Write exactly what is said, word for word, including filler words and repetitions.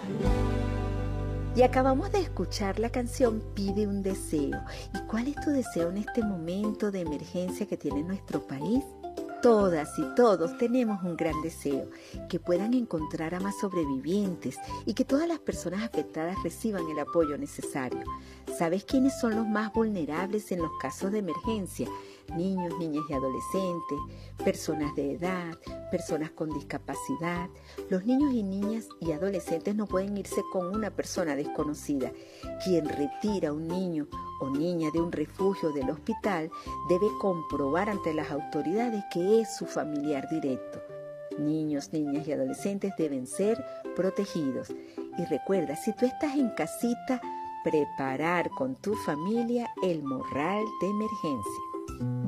Y acabamos de escuchar la canción Pide un deseo. ¿Y cuál es tu deseo en este momento de emergencia que tiene nuestro país? Todas y todos tenemos un gran deseo, que puedan encontrar a más sobrevivientes y que todas las personas afectadas reciban el apoyo necesario. ¿Sabes quiénes son los más vulnerables en los casos de emergencia? Niños, niñas y adolescentes, personas de edad, personas con discapacidad. Los niños y niñas y adolescentes no pueden irse con una persona desconocida. Quien retira a un niño o niña de un refugio del hospital debe comprobar ante las autoridades que es su familiar directo. Niños, niñas y adolescentes deben ser protegidos. Y recuerda, si tú estás en casita, preparar con tu familia el morral de emergencia.